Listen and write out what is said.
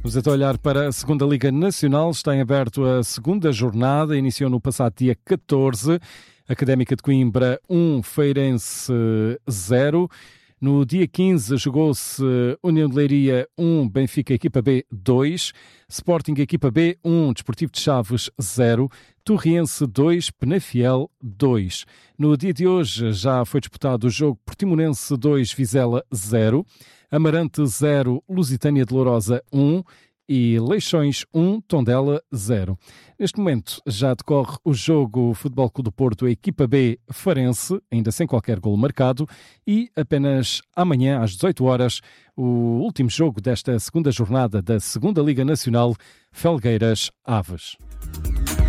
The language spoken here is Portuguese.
Vamos então olhar para a segunda Liga Nacional. Está em aberto a segunda jornada. Iniciou no passado dia 14. Académica de Coimbra 1, Feirense 0. No dia 15 jogou-se União de Leiria 1, Benfica Equipa B 2, Sporting Equipa B 1, Desportivo de Chaves 0, Torriense 2, Penafiel 2. No dia de hoje já foi disputado o jogo Portimonense 2, Vizela 0, Amarante 0, Lusitânia de Lourosa 1 e Leixões 1, Tondela 0. Neste momento já decorre o jogo Futebol Clube do Porto, a Equipa B Farense, ainda sem qualquer golo marcado, e apenas amanhã às 18 horas o último jogo desta segunda jornada da segunda Liga Nacional, Felgueiras Aves.